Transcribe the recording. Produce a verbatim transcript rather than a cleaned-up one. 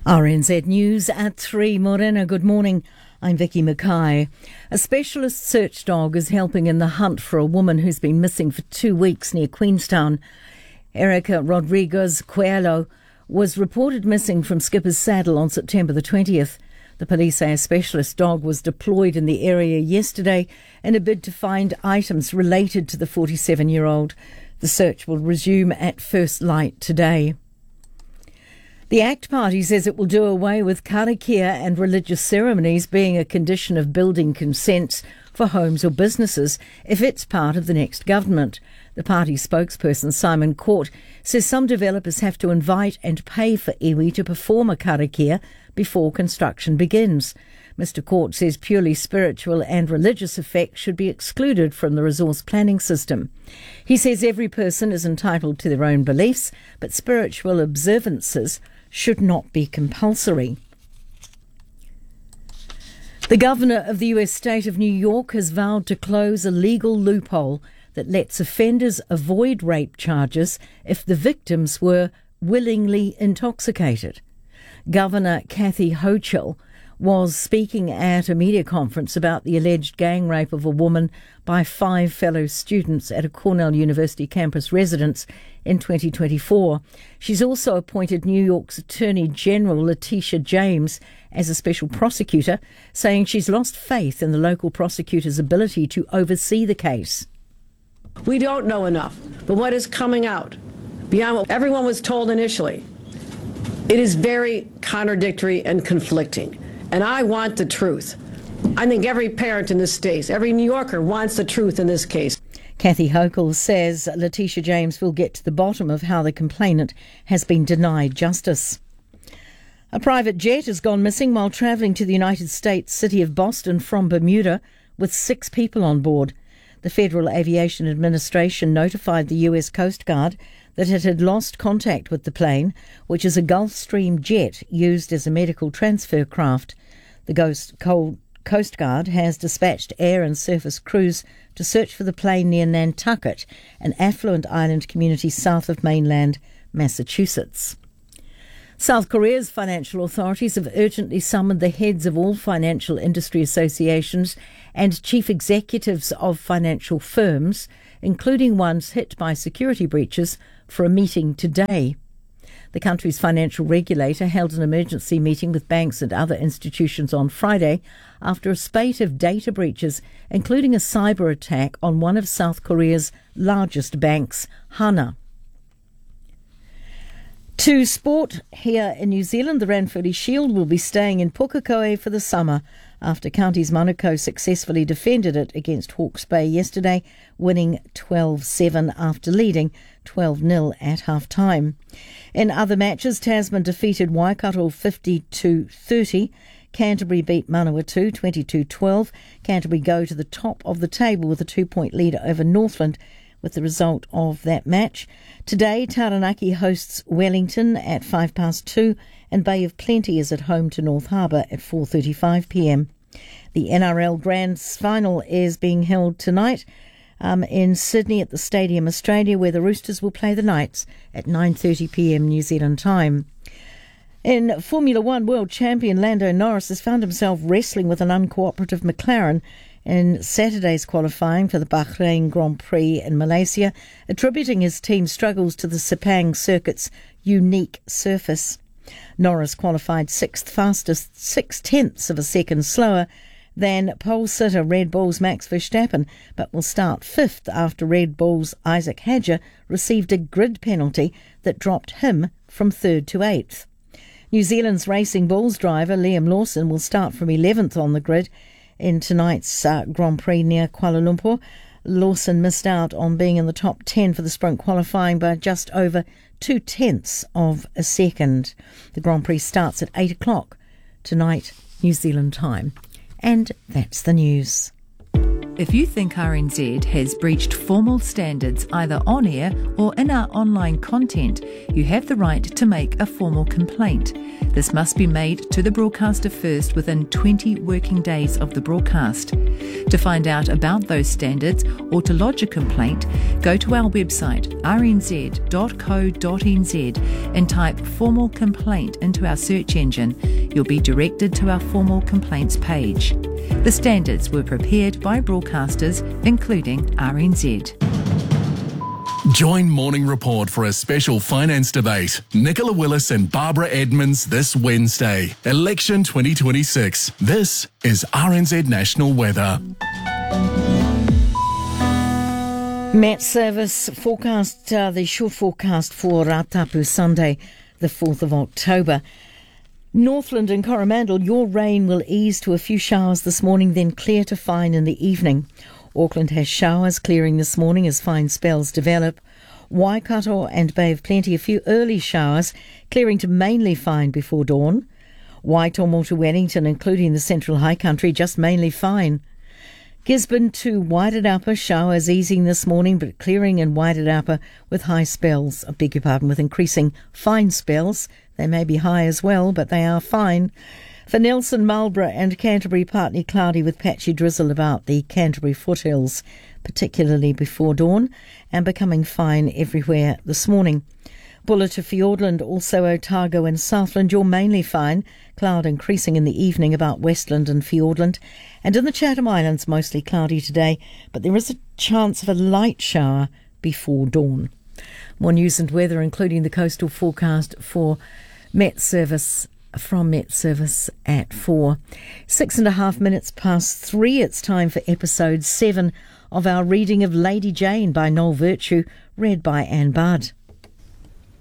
R N Z News at three. Morena, good morning. I'm Vicky Mackay. A specialist search dog is helping in the hunt for a woman who's been missing for two weeks near Queenstown. Erica Rodriguez Coelho was reported missing from Skipper's Saddle on September the twentieth. The police say a specialist dog was deployed in the area yesterday in a bid to find items related to the forty-seven-year-old. The search will resume at first light today. The ACT Party says it will do away with karakia and religious ceremonies being a condition of building consents for homes or businesses if it's part of the next government. The party spokesperson Simon Court says some developers have to invite and pay for iwi to perform a karakia before construction begins. Mister Court says purely spiritual and religious effects should be excluded from the resource planning system. He says every person is entitled to their own beliefs, but spiritual observances should not be compulsory. The governor of the U S state of New York has vowed to close a legal loophole that lets offenders avoid rape charges if the victims were willingly intoxicated. Governor Kathy Hochul was speaking at a media conference about the alleged gang rape of a woman by five fellow students at a Cornell University campus residence in twenty twenty-four. She's also appointed New York's Attorney General Letitia James as a special prosecutor, saying she's lost faith in the local prosecutor's ability to oversee the case. We don't know enough, but what is coming out, beyond what everyone was told initially, it is very contradictory and conflicting. And I want the truth. I think every parent in this state, every New Yorker wants the truth in this case. Kathy Hochul says Letitia James will get to the bottom of how the complainant has been denied justice. A private jet has gone missing while travelling to the United States city of Boston from Bermuda with six people on board. The Federal Aviation Administration notified the U S Coast Guard that it had lost contact with the plane, which is a Gulfstream jet used as a medical transfer craft. The Ghost Coast Guard has dispatched air and surface crews to search for the plane near Nantucket, an affluent island community south of mainland Massachusetts. South Korea's financial authorities have urgently summoned the heads of all financial industry associations and chief executives of financial firms, including ones hit by security breaches, for a meeting today. The country's financial regulator held an emergency meeting with banks and other institutions on Friday after a spate of data breaches, including a cyber attack on one of South Korea's largest banks, Hana. To sport, here in New Zealand, the Ranfurly Shield will be staying in Pukekohe for the summer after Counties Manukau successfully defended it against Hawke's Bay yesterday, winning twelve seven after leading twelve nil at half-time. In other matches, Tasman defeated Waikato fifty-two thirty. Canterbury beat Manawatu twenty-two twelve. Canterbury go to the top of the table with a two-point lead over Northland with the result of that match. Today, Taranaki hosts Wellington at five past two and Bay of Plenty is at home to North Harbour at four thirty-five p m. The N R L Grand Final is being held tonight um, in Sydney at the Stadium Australia, where the Roosters will play the Knights at nine thirty p m New Zealand time. In Formula One, world champion Lando Norris has found himself wrestling with an uncooperative McLaren in Saturday's qualifying for the Bahrain Grand Prix in Malaysia, attributing his team's struggles to the Sepang circuit's unique surface. Norris qualified sixth fastest, six tenths of a second slower than pole sitter Red Bull's Max Verstappen, but will start fifth after Red Bull's Isaac Hadjar received a grid penalty that dropped him from third to eighth. New Zealand's Racing Bulls driver Liam Lawson will start from eleventh on the grid in tonight's uh, Grand Prix near Kuala Lumpur. Lawson missed out on being in the top ten for the sprint qualifying by just over two tenths of a second. The Grand Prix starts at eight o'clock tonight, New Zealand time. And that's the news. If you think R N Z has breached formal standards either on air or in our online content, you have the right to make a formal complaint. This must be made to the broadcaster first within twenty working days of the broadcast. To find out about those standards or to lodge a complaint, go to our website r n z dot co dot n z and type formal complaint into our search engine. You'll be directed to our formal complaints page. The standards were prepared by broadcasters, including R N Z. Join Morning Report for a special finance debate. Nicola Willis and Barbara Edmonds this Wednesday. Election twenty twenty-six. This is R N Z National Weather. Met Service forecast, uh, the short forecast for Ratapu Sunday, the fourth of October. Northland and Coromandel, your rain will ease to a few showers this morning, then clear to fine in the evening. Auckland has showers clearing this morning as fine spells develop. Waikato and Bay of Plenty, a few early showers, clearing to mainly fine before dawn. Waitomo to Wellington, including the Central High Country, just mainly fine. Gisborne to Wairarapa, showers easing this morning, but clearing in Wairarapa with high spells, I beg your pardon, with increasing fine spells. They may be high as well, but they are fine. For Nelson, Marlborough and Canterbury, partly cloudy with patchy drizzle about the Canterbury foothills, particularly before dawn, and becoming fine everywhere this morning. Bulla to Fiordland, also Otago and Southland, you're mainly fine. Cloud increasing in the evening about Westland and Fiordland. And in the Chatham Islands, mostly cloudy today, but there is a chance of a light shower before dawn. More news and weather, including the coastal forecast for Met Service from Met Service at four. Six and a half minutes past three, it's time for episode seven of our reading of Lady Jane by Noel Virtue, read by Anne Budd.